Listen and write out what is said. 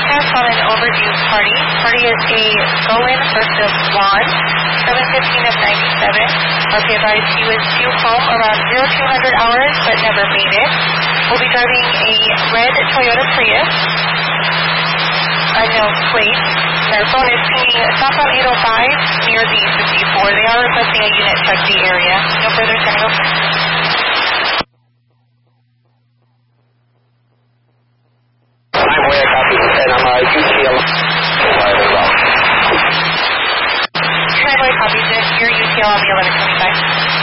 broadcast on an overdue party. Party is a go-in first of Juan, 7:15 of 97. RP advised he was due home around 0200 hours but never made it. We'll be driving a red Toyota Prius. Unknown plate. Their phone is pinging southbound 805 near the 54. They are requesting a unit check the area. No further turning over. I'm aware, copy, and I'm UTL. Convoy copies it. Your UTL on the 1125.